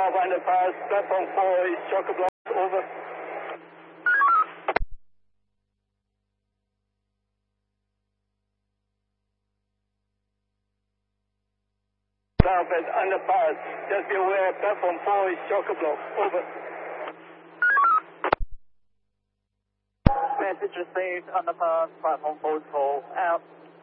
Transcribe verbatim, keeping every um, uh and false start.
twelve underpass, platform four is chock-a-block, over. twelve at underpass, just be aware, platform four is chock-a-block, over. Message received, underpass, platform four is full, out.